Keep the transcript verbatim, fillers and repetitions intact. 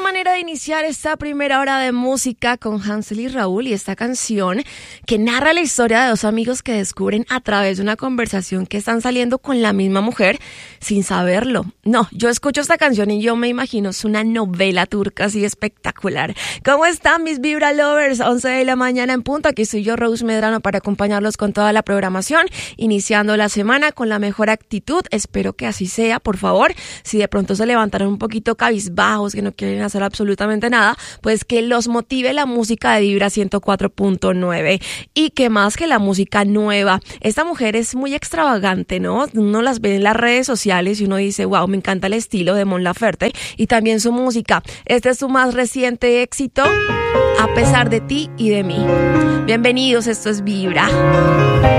manera de iniciar esta primera hora de música con Hansel y Raúl y esta canción que narra la historia de dos amigos que descubren a través de una conversación que están saliendo con la misma mujer sin saberlo. No, yo escucho esta canción y yo me imagino es una novela turca así espectacular. ¿Cómo están mis Vibra Lovers? once de la mañana en punto. Aquí soy yo, Rose Medrano, para acompañarlos con toda la programación, iniciando la semana con la mejor actitud. Espero que así sea, por favor. Si de pronto se levantaron un poquito cabizbajos, que no quieren hacer absolutamente nada, pues que los motive la música de Vibra ciento cuatro punto nueve. Y que más que la música nueva, esta mujer es muy extravagante, ¿no? Uno las ve en las redes sociales y uno dice, wow, me encanta el estilo de Mon Laferte y también su música. Este es su más reciente éxito, A pesar de ti y de mí. Bienvenidos, esto es Vibra.